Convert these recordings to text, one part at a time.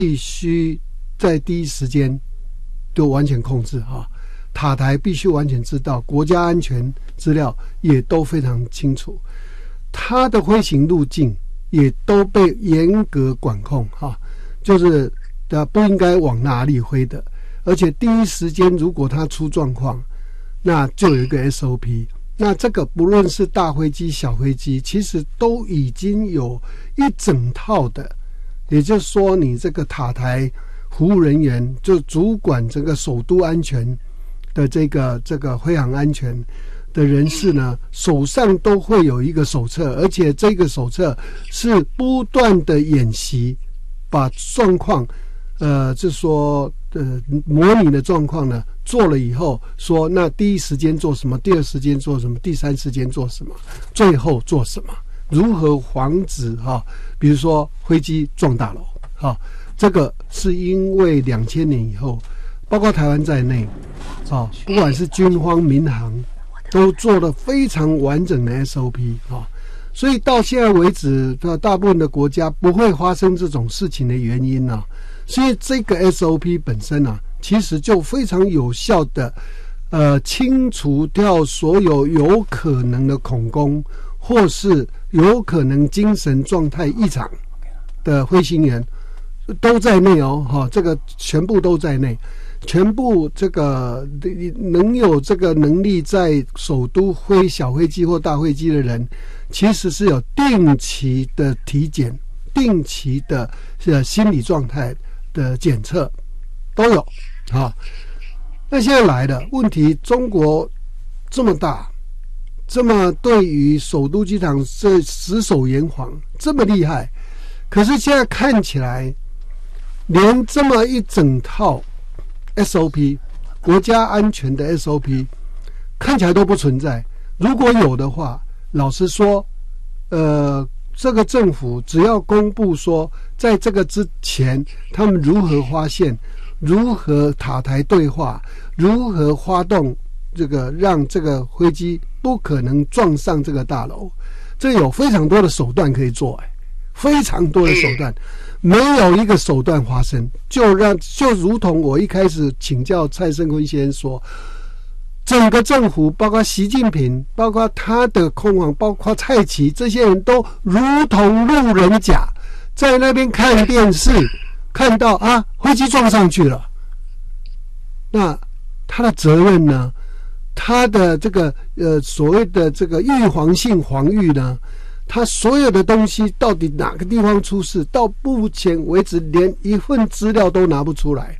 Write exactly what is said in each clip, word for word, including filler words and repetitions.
必须在第一时间都完全控制哈。塔台必须完全知道，国家安全资料也都非常清楚，它的飞行路径也都被严格管控哈，就是的不应该往哪里飞的，而且第一时间如果它出状况，那就有一个 S O P。那这个不论是大飞机、小飞机，其实都已经有一整套的，也就是说，你这个塔台服务人员就主管这个首都安全的这个这个飞航安全的人士呢，手上都会有一个手册，而且这个手册是不断的演习，把状况，呃，就是说，呃，模拟的状况呢做了以后，说那第一时间做什么，第二时间做什么，第三时间做什么，最后做什么，如何防止哈、啊，比如说飞机撞大楼，哈、啊，这个是因为两千年以后。包括台湾在内，啊，不管是军方、民航，都做了非常完整的 S O P 啊，所以到现在为止，大部分的国家不会发生这种事情的原因呢、啊，所以这个 S O P 本身啊，其实就非常有效的，呃，清除掉所有有可能的恐攻或是有可能精神状态异常的飞行员都在内哦，哈，这个全部都在内。全部这个能有这个能力在首都飞小飞机或大飞机的人，其实是有定期的体检、定期的心理状态的检测都有啊。那现在来了问题，中国这么大，这么对于首都机场这死守严防这么厉害，可是现在看起来，连这么一整套S O P 国家安全的 S O P 看起来都不存在。如果有的话，老实说，呃，这个政府只要公布说，在这个之前他们如何发现、如何塔台对话、如何发动这个让这个飞机不可能撞上这个大楼，这有非常多的手段可以做，哎，非常多的手段。没有一个手段发生，就让就如同我一开始请教蔡胜坤先生说，整个政府包括习近平，包括他的空防，包括蔡奇，这些人都如同路人甲，在那边看电视，看到啊飞机撞上去了，那他的责任呢？他的这个呃所谓的这个预防性防御呢？他所有的东西到底哪个地方出事，到目前为止连一份资料都拿不出来。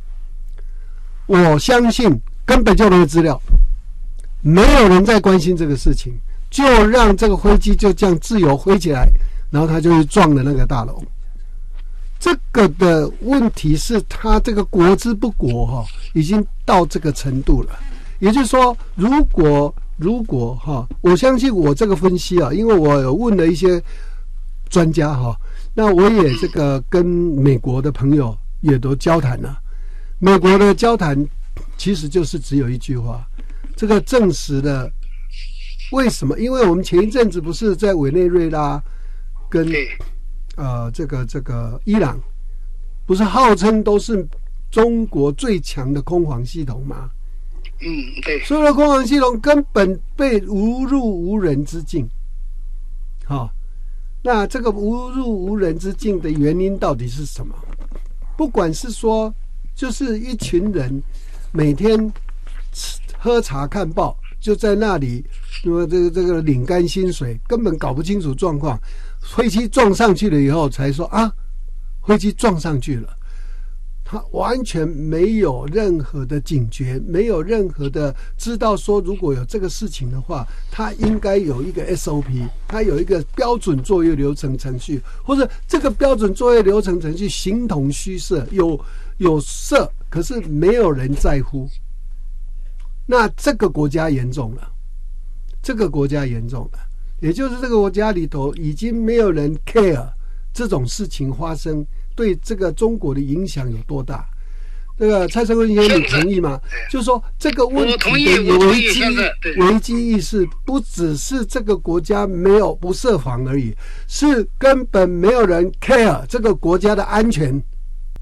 我相信根本就没有资料，没有人在关心这个事情，就让这个飞机就这样自由飞起来，然后他就去撞了那个大楼。这个的问题是他这个国之不国哈、哦，已经到这个程度了。也就是说，如果如果哈，我相信我这个分析啊，因为我有问了一些专家哈，那我也这个跟美国的朋友也都交谈了。美国的交谈其实就是只有一句话，这个证实了为什么？因为我们前一阵子不是在委内瑞拉跟呃这个这个伊朗，不是号称都是中国最强的空防系统吗？ 嗯，对， 所有的空防系统根本被无入无人之境。好、哦，那这个无入无人之境的原因到底是什么？不管是说，就是一群人每天喝茶看报，就在那里，那么这个这个领干薪水，根本搞不清楚状况。飞机撞上去了以后，才说啊，飞机撞上去了。他完全没有任何的警觉，没有任何的知道说，如果有这个事情的话，他应该有一个 S O P， 他有一个标准作业流程程序，或者这个标准作业流程程序形同虚设，有有设，可是没有人在乎。那这个国家严重了，这个国家严重了，也就是这个国家里头已经没有人 care 这种事情发生。对这个中国的影响有多大？这个蔡胜坤先生，你同意吗？就是说，这个问题的危机危机意识不只是这个国家没有不设防而已，是根本没有人 care 这个国家的安全。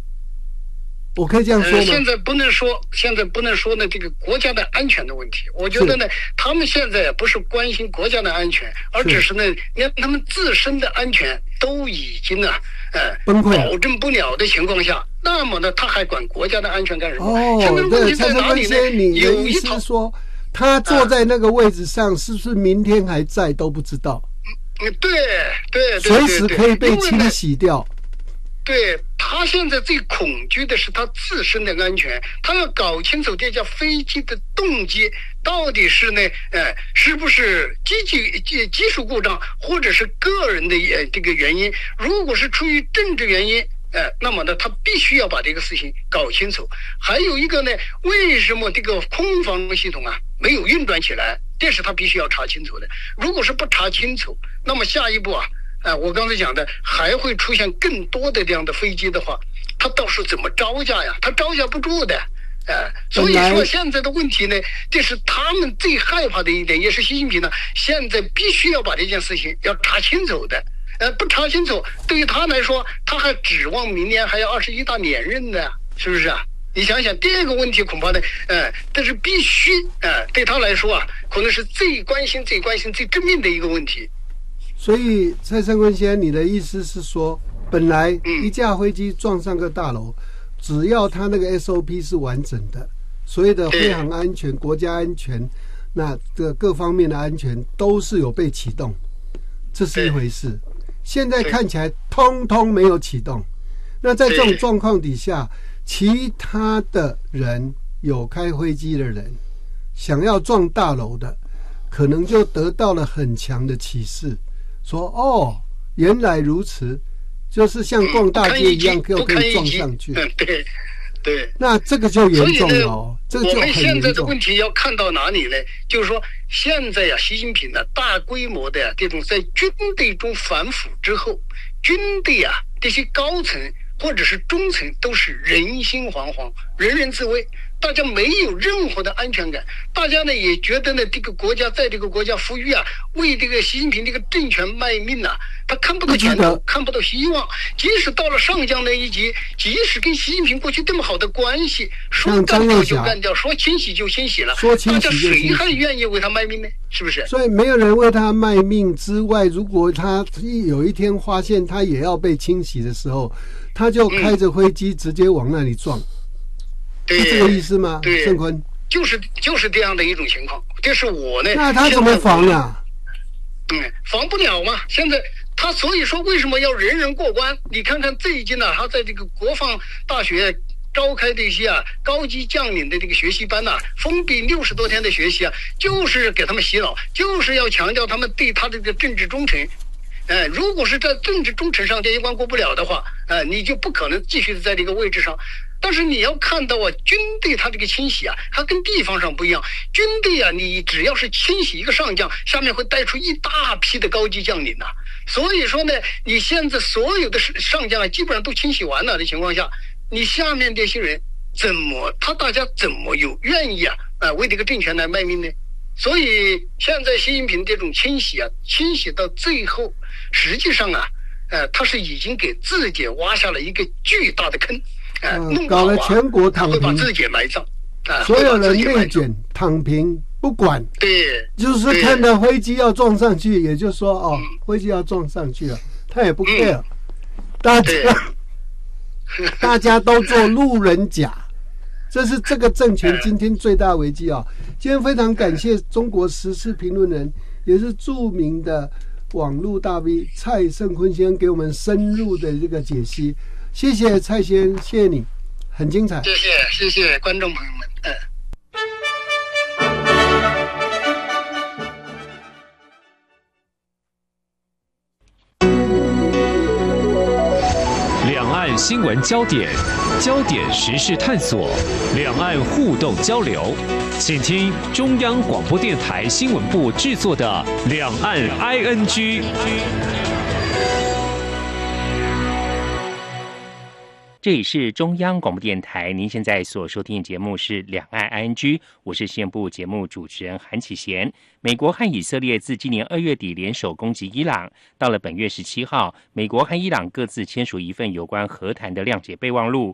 我可以这样说吗？ 呃、现在不能说，现在不能说呢，这个国家的安全的问题。我觉得呢，他们现在不是关心国家的安全，而只是呢，连他们自身的安全都已经呢，呃， 崩溃， 保证不了的情况下，那么呢，他还管国家的安全干什么？ 哦， 现在问题在哪里呢？ 你的意思是说，他坐在那个位置上，是不是明天还在都不知道？ 嗯，对对对， 随时可以被清洗掉。 对，他现在最恐惧的是他自身的安全，他要搞清楚这架飞机的动机到底是呢，呃，是不是机器技技术故障，或者是个人的呃这个原因。如果是出于政治原因，呃，那么呢，他必须要把这个事情搞清楚。还有一个呢，为什么这个空防系统啊没有运转起来，这是他必须要查清楚的。如果是不查清楚，那么下一步啊。啊，我刚才讲的还会出现更多的这样的飞机的话，他到时候怎么招架呀？他招架不住的，呃，所以说现在的问题呢，这是他们最害怕的一点，也是习近平呢现在必须要把这件事情要查清楚的。呃，不查清楚，对于他来说，他还指望明年还要二十一大连任呢，是不是啊？你想想这个问题，恐怕呢，呃，这是必须，呃，对他来说啊，可能是最关心、最关心、最致命的一个问题。 所以蔡胜坤先生，你的意思是说，本来一架飞机撞上个大楼，只要他那个 S O P 是完整的，所谓的飞航安全、国家安全，那这各方面的安全都是有被启动，这是一回事。现在看起来通通没有启动。那在这种状况底下，其他的人有开飞机的人想要撞大楼的，可能就得到了很强的启示。说哦，原来如此，就是像逛大街一样，就可以撞上去。 嗯，对，对。 那这个就严重了哦，这个就很严重。 我们现在的问题要看到哪里呢？就是说，现在呀、啊，习近平呢，大规模的、啊、这种在军队中反腐之后，军队啊这些高层或者是中层都是人心惶惶，人人自危。大家没有任何的安全感，大家呢也觉得呢，这个国家在这个国家富裕啊，为这个习近平这个政权卖命啊，他看不到前途，看不到希望。即使到了上将那一级，即使跟习近平过去这么好的关系，说干掉就干掉，说清洗就清洗了， 说清洗就清洗， 大家谁还愿意为他卖命呢？是不是？ 所以没有人为他卖命之外，如果他有一天发现他也要被清洗的时候，他就开着飞机直接往那里撞。嗯，是这个意思吗？ 对， 胜坤， 就是就是这样的一种情况。这是我呢。 那他怎么防啊？ 嗯，防不了嘛。现在他所以说为什么要人人过关？你看看最近呢、啊，他在这个国防大学召开这些啊高级将领的这个学习班呐、啊，封闭六十多天的学习啊，就是给他们洗脑，就是要强调他们对他这个政治忠诚。呃，如果是在政治忠诚上这一关过不了的话，呃，你就不可能继续在这个位置上。但是你要看到啊，军队它这个清洗啊，它跟地方上不一样。军队啊，你只要是清洗一个上将，下面会带出一大批的高级将领呐、啊。所以说呢，你现在所有的上将啊，基本上都清洗完了的情况下，你下面这些人怎么他大家怎么有愿意啊啊、呃、为这个政权来卖命呢？所以现在习近平这种清洗啊，清洗到最后，实际上啊，呃，他是已经给自己挖下了一个巨大的坑。呃、 嗯，搞了全国躺平， 会把自己埋葬，啊， 所有人内卷躺平不管， 对， 就是看到飞机要撞上去，也就是说哦，飞机要撞上去了，他也不 care，、嗯、大家大家都做路人甲，这是这个政权今天最大危机啊！今天非常感谢中国时事评论人，也是著名的网络大 V 蔡胜坤先生给我们深入的这个解析。谢谢蔡先生，谢谢你，很精彩。 谢谢谢谢观众朋友们，嗯。 两岸新闻焦点，焦点时事探索，两岸互动交流，请听中央广播电台新闻部制作的《两岸 I N G》。 这里是中央广播电台，您现在所收听的节目是两岸 I N G， 我是新闻部节目主持人韩启贤。美国和以色列自今年二月底联手攻击伊朗，到了本月十七号，美国和伊朗各自签署一份有关和谈的谅解备忘录，